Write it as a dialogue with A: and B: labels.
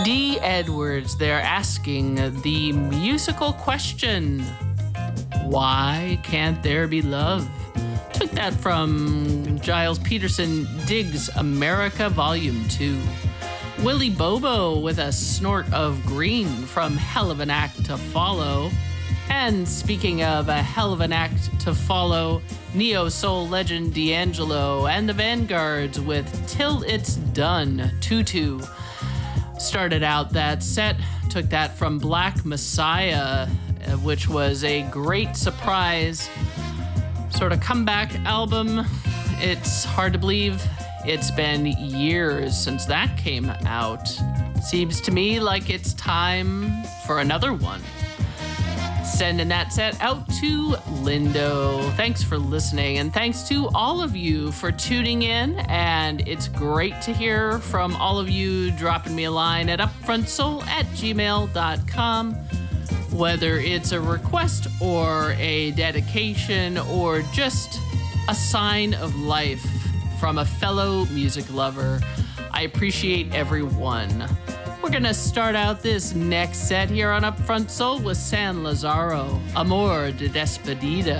A: D. Edwards, they're asking the musical question, why can't there be love? Took that from Giles Peterson Diggs America Volume 2. Willie Bobo with a snort of green from Hell of an Act to Follow. And speaking of a hell of an act to follow, neo-soul legend D'Angelo and the Vanguards with Till It's Done, Tutu. Started out that set, took that from Black Messiah, which was a great surprise sort of comeback album. It's hard to believe it's been years since that came out. Seems to me like it's time for another one. Sending that set out to Lindo. Thanks for listening, and thanks to all of you for tuning in. And it's great to hear from all of you dropping me a line at upfrontsoul@gmail.com. Whether it's a request or a dedication or just a sign of life from a fellow music lover, I appreciate everyone. We're gonna start out this next set here on Upfront Soul with San Lazaro, Amor de Despedida.